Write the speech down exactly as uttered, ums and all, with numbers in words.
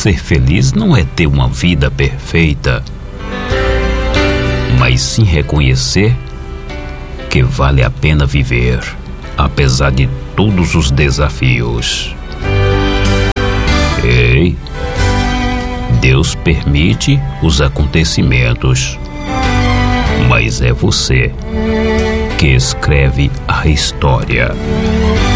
Ser feliz não é ter uma vida perfeita, mas sim reconhecer que vale a pena viver, apesar de todos os desafios. Ei, Deus permite os acontecimentos, mas é você que escreve a história.